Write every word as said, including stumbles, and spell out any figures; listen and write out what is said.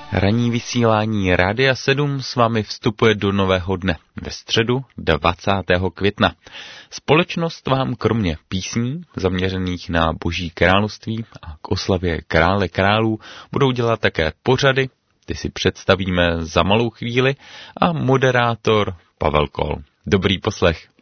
Ranní vysílání Rádia sedm s vámi vstupuje do nového dne ve středu dvacátého května. Společnost vám kromě písní zaměřených na Boží království a k oslavě Krále králů budou dělat také pořady, ty si představíme za malou chvíli, a moderátor Pavel Kol. Dobrý poslech.